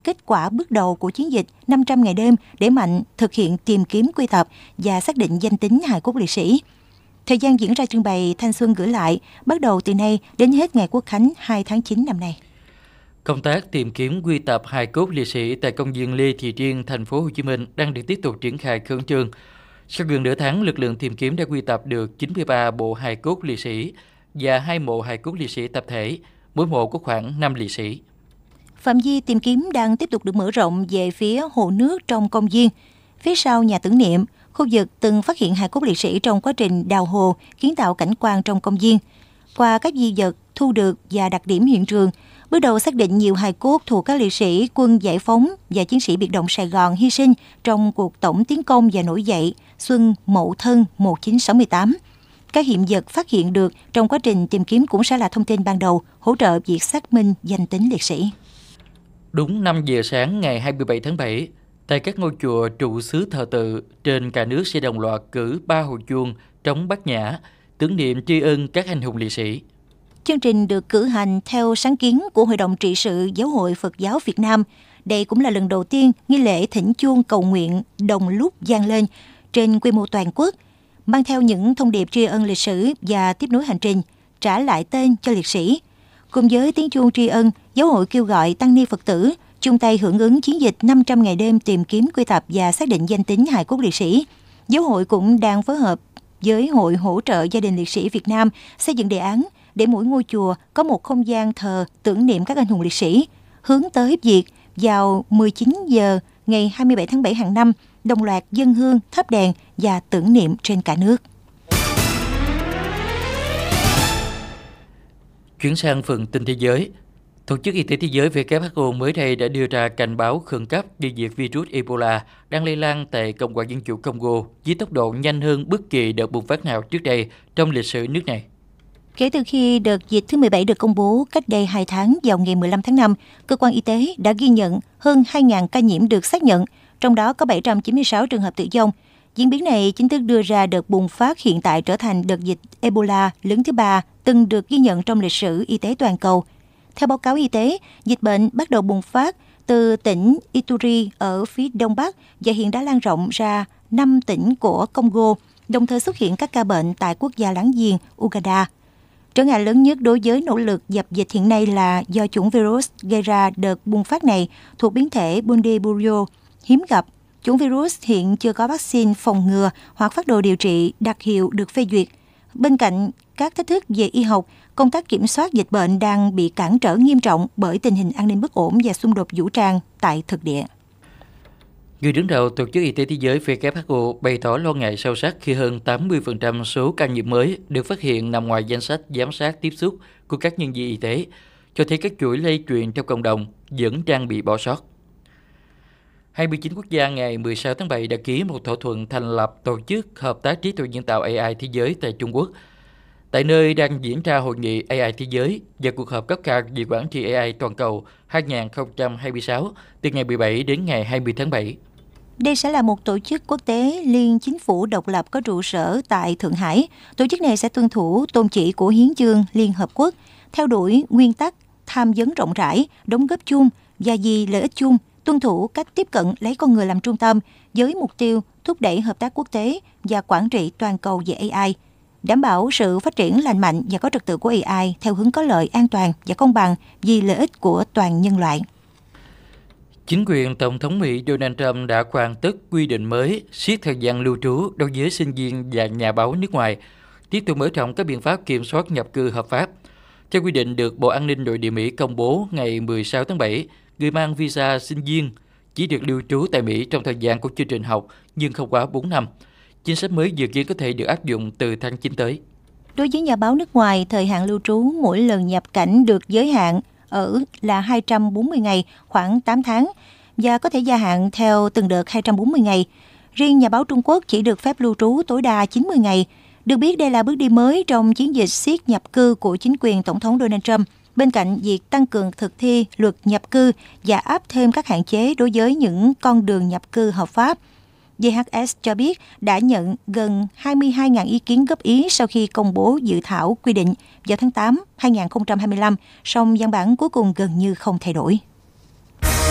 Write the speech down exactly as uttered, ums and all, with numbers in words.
kết quả bước đầu của chiến dịch năm trăm ngày đêm để mạnh thực hiện tìm kiếm quy tập và xác định danh tính hài cốt liệt sĩ. Thời gian diễn ra trưng bày Thanh Xuân gửi lại bắt đầu từ nay đến hết ngày Quốc khánh hai tháng chín năm nay. Công tác tìm kiếm quy tập hài cốt liệt sĩ tại công viên Lê Thị Riêng, thành phố Hồ Chí Minh đang được tiếp tục triển khai khẩn trương. Sau gần nửa tháng, lực lượng tìm kiếm đã quy tập được chín mươi ba bộ hài cốt liệt sĩ và hai mộ hài cốt liệt sĩ tập thể, mỗi mộ có khoảng năm liệt sĩ. Phạm vi tìm kiếm đang tiếp tục được mở rộng về phía hồ nước trong công viên. Phía sau nhà tưởng niệm, khu vực từng phát hiện hài cốt liệt sĩ trong quá trình đào hồ, kiến tạo cảnh quan trong công viên. Qua các di vật thu được và đặc điểm hiện trường, bước đầu xác định nhiều hài cốt thuộc các liệt sĩ quân giải phóng và chiến sĩ biệt động Sài Gòn hy sinh trong cuộc tổng tiến công và nổi dậy xuân Mậu Thân một nghìn chín trăm sáu mươi tám. Các hiện vật phát hiện được trong quá trình tìm kiếm cũng sẽ là thông tin ban đầu, hỗ trợ việc xác minh danh tính liệt sĩ. Đúng năm giờ sáng ngày hai mươi bảy tháng bảy, tại các ngôi chùa trụ xứ thờ tự trên cả nước sẽ đồng loạt cử ba hồi chuông trống bát nhã, tưởng niệm tri ân các anh hùng liệt sĩ. Chương trình được cử hành theo sáng kiến của Hội đồng trị sự Giáo hội Phật giáo Việt Nam. Đây cũng là lần đầu tiên nghi lễ thỉnh chuông cầu nguyện đồng lúc vang lên trên quy mô toàn quốc, mang theo những thông điệp tri ân lịch sử và tiếp nối hành trình trả lại tên cho liệt sĩ. Cùng với tiếng chuông tri ân, Giáo hội kêu gọi tăng ni Phật tử chung tay hưởng ứng chiến dịch năm trăm ngày đêm tìm kiếm quy tập và xác định danh tính hài cốt liệt sĩ. Giáo hội cũng đang phối hợp với Hội hỗ trợ gia đình liệt sĩ Việt Nam xây dựng đề án để mỗi ngôi chùa có một không gian thờ tưởng niệm các anh hùng liệt sĩ, hướng tới việc vào mười chín giờ ngày hai mươi bảy tháng bảy hàng năm đồng loạt dâng hương, thắp đèn và tưởng niệm trên cả nước. Chuyển sang phần tin thế giới. Tổ chức Y tế Thế giới W H O mới đây đã đưa ra cảnh báo khẩn cấp về việc virus Ebola đang lây lan tại Cộng hòa Dân chủ Congo với tốc độ nhanh hơn bất kỳ đợt bùng phát nào trước đây trong lịch sử nước này. Kể từ khi đợt dịch thứ mười bảy được công bố cách đây hai tháng vào ngày mười lăm tháng năm, cơ quan y tế đã ghi nhận hơn hai nghìn ca nhiễm được xác nhận, trong đó có bảy trăm chín mươi sáu trường hợp tử vong. Diễn biến này chính thức đưa ra đợt bùng phát hiện tại trở thành đợt dịch Ebola lớn thứ ba từng được ghi nhận trong lịch sử y tế toàn cầu. Theo báo cáo y tế, dịch bệnh bắt đầu bùng phát từ tỉnh Ituri ở phía đông bắc và hiện đã lan rộng ra năm tỉnh của Congo, đồng thời xuất hiện các ca bệnh tại quốc gia láng giềng Uganda. Trở ngại lớn nhất đối với nỗ lực dập dịch hiện nay là do chủng virus gây ra đợt bùng phát này thuộc biến thể Bundiburio hiếm gặp. Chủng virus hiện chưa có vaccine phòng ngừa hoặc phác đồ điều trị đặc hiệu được phê duyệt. Bên cạnh các thách thức về y học, công tác kiểm soát dịch bệnh đang bị cản trở nghiêm trọng bởi tình hình an ninh bất ổn và xung đột vũ trang tại thực địa. Người đứng đầu Tổ chức Y tế Thế giới W H O bày tỏ lo ngại sâu sắc khi hơn tám mươi phần trăm số ca nhiễm mới được phát hiện nằm ngoài danh sách giám sát tiếp xúc của các nhân viên y tế, cho thấy các chuỗi lây truyền trong cộng đồng vẫn đang bị bỏ sót. hai mươi chín quốc gia ngày mười sáu tháng bảy đã ký một thỏa thuận thành lập Tổ chức Hợp tác trí tuệ nhân tạo A I Thế giới tại Trung Quốc, tại nơi đang diễn ra hội nghị A I Thế giới và cuộc họp cấp cao về quản trị A I toàn cầu hai không hai sáu từ ngày mười bảy đến ngày hai mươi tháng bảy. Đây sẽ là một tổ chức quốc tế liên chính phủ độc lập có trụ sở tại Thượng Hải. Tổ chức này sẽ tuân thủ tôn chỉ của Hiến chương Liên Hợp Quốc, theo đuổi nguyên tắc tham vấn rộng rãi, đóng góp chung và vì lợi ích chung, tuân thủ cách tiếp cận lấy con người làm trung tâm với mục tiêu thúc đẩy hợp tác quốc tế và quản trị toàn cầu về A I, đảm bảo sự phát triển lành mạnh và có trật tự của A I theo hướng có lợi, an toàn và công bằng vì lợi ích của toàn nhân loại. Chính quyền Tổng thống Mỹ Donald Trump đã hoàn tất quy định mới siết thời gian lưu trú đối với sinh viên và nhà báo nước ngoài, tiếp tục mở rộng các biện pháp kiểm soát nhập cư hợp pháp. Theo quy định được Bộ An ninh Nội địa Mỹ công bố ngày mười sáu tháng bảy, người mang visa sinh viên chỉ được lưu trú tại Mỹ trong thời gian của chương trình học nhưng không quá bốn năm. Chính sách mới dự kiến có thể được áp dụng từ tháng chín tới. Đối với nhà báo nước ngoài, thời hạn lưu trú mỗi lần nhập cảnh được giới hạn ở là hai trăm bốn mươi ngày, khoảng tám tháng, và có thể gia hạn theo từng đợt hai trăm bốn mươi ngày. Riêng nhà báo Trung Quốc chỉ được phép lưu trú tối đa chín mươi ngày. Được biết đây là bước đi mới trong chiến dịch siết nhập cư của chính quyền Tổng thống Donald Trump, bên cạnh việc tăng cường thực thi luật nhập cư và áp thêm các hạn chế đối với những con đường nhập cư hợp pháp. vê hát ét cho biết đã nhận gần hai mươi hai nghìn ý kiến góp ý sau khi công bố dự thảo quy định vào tháng tám năm hai không hai lăm, song văn bản cuối cùng gần như không thay đổi.